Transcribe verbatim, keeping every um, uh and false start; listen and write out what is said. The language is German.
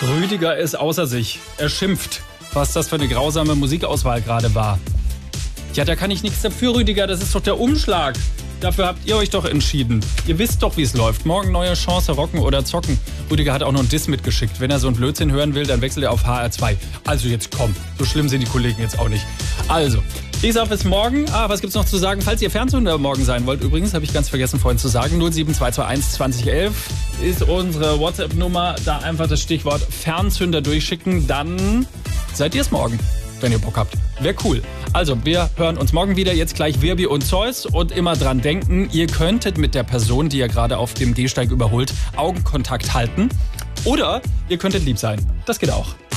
Rüdiger ist außer sich. Er schimpft, was das für eine grausame Musikauswahl gerade war. Ja, da kann ich nichts dafür, Rüdiger. Das ist doch der Umschlag. Dafür habt ihr euch doch entschieden. Ihr wisst doch, wie es läuft. Morgen neue Chance, rocken oder zocken. Rüdiger hat auch noch einen Diss mitgeschickt. Wenn er so einen Blödsinn hören will, dann wechselt er auf H R zwei. Also jetzt komm, so schlimm sind die Kollegen jetzt auch nicht. Also, ich sag bis morgen. Ah, was gibt's noch zu sagen? Falls ihr Fernsehhunde morgen sein wollt, übrigens, habe ich ganz vergessen vorhin zu sagen, null sieben zwei zwei eins zwanzig elf ist unsere WhatsApp-Nummer. Da einfach das Stichwort Fernzünder durchschicken, dann seid ihr es morgen, wenn ihr Bock habt. Wäre cool. Also, wir hören uns morgen wieder. Jetzt gleich Virbi und Zeus. Und immer dran denken, ihr könntet mit der Person, die ihr gerade auf dem Gehsteig überholt, Augenkontakt halten. Oder ihr könntet lieb sein. Das geht auch.